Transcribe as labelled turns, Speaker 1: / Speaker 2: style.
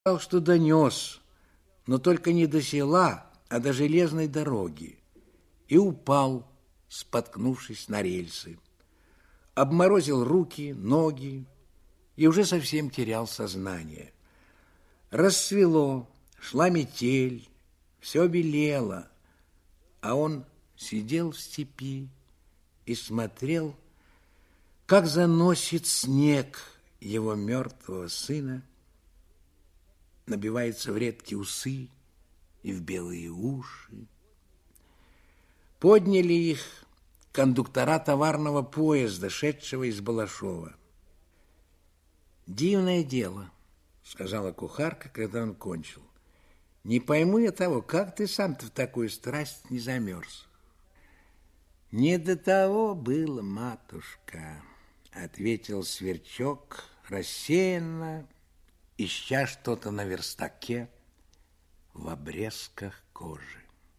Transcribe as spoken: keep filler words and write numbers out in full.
Speaker 1: сказал, что донес, но только не до села, а до железной дороги, и упал, споткнувшись на рельсы. Обморозил руки, ноги и уже совсем терял сознание. Рассвело, шла метель, все белело, а он сидел в степи и смотрел, как заносит снег его мертвого сына, набивается в редкие усы и в белые уши. Подняли их кондуктора товарного поезда, шедшего из Балашова. «Дивное дело», — сказала кухарка, когда он кончил. «Не пойму я того, как ты сам-то в такую страсть не замерз». «Не до того было, матушка», — ответил Сверчок рассеянно, ища что-то на верстаке в обрезках кожи.